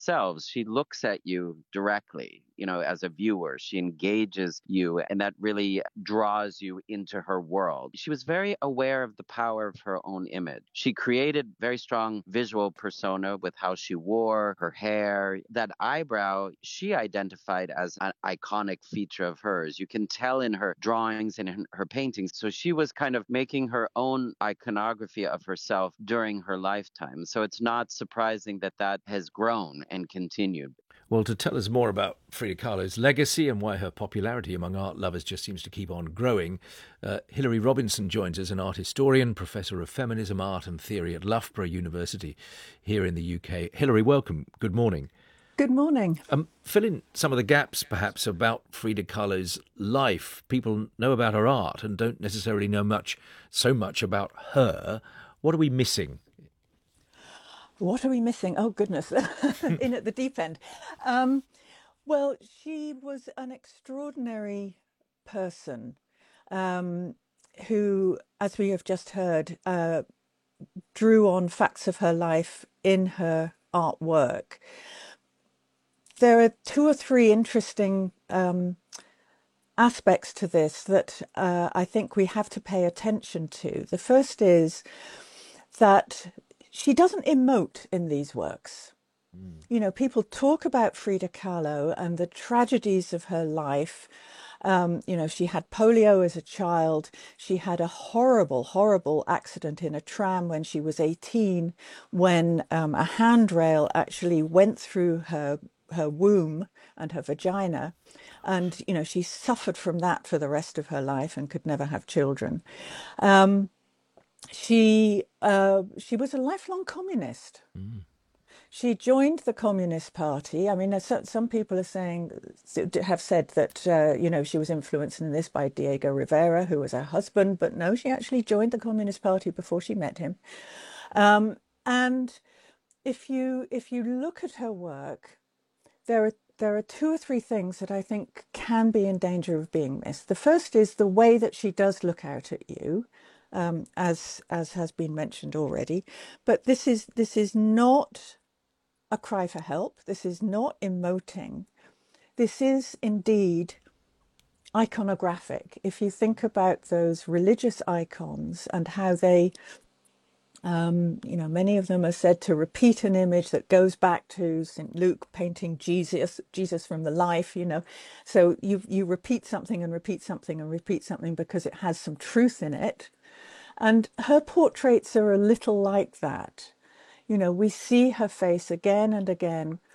themselves. She looks at you directly, as a viewer. She engages you, and that really draws you into her world. She was very aware of the power of her own image. She created very strong visual persona with how she wore her hair. That eyebrow, she identified as an iconic feature of hers. You can tell in her drawings and in her paintings. So she was kind of making her own iconography of herself during her lifetime. So it's not surprising that that has grown and continued. Well, to tell us more about Frida Kahlo's legacy and why her popularity among art lovers just seems to keep on growing, Hilary Robinson joins us, an art historian, professor of feminism, art and theory at Loughborough University here in the UK. Hilary, welcome. Good morning. Good morning. Fill in some of the gaps, perhaps, about Frida Kahlo's life. People know about her art and don't necessarily know so much about her. What are we missing? What are we missing? Oh, goodness. In at the deep end. Well, she was an extraordinary person who, as we have just heard, drew on facts of her life in her artwork. There are two or three interesting aspects to this that I think we have to pay attention to. The first is that she doesn't emote in these works. People talk about Frida Kahlo and the tragedies of her life. She had polio as a child. She had a horrible, horrible accident in a tram when she was 18, when a handrail actually went through her womb and her vagina. And, she suffered from that for the rest of her life and could never have children. She was a lifelong communist. She joined the Communist Party. I mean, some people have said that she was influenced in this by Diego Rivera, who was her husband. But no, she actually joined the Communist Party before she met him. And if you look at her work, there are two or three things that I think can be in danger of being missed. The first is the way that she does look out at you. As has been mentioned already, but this is not a cry for help. This is not emoting. This is indeed iconographic. If you think about those religious icons and how they, many of them are said to repeat an image that goes back to St. Luke painting Jesus from the life, So you repeat something and repeat something and repeat something because it has some truth in it. And her portraits are a little like that. We see her face again and again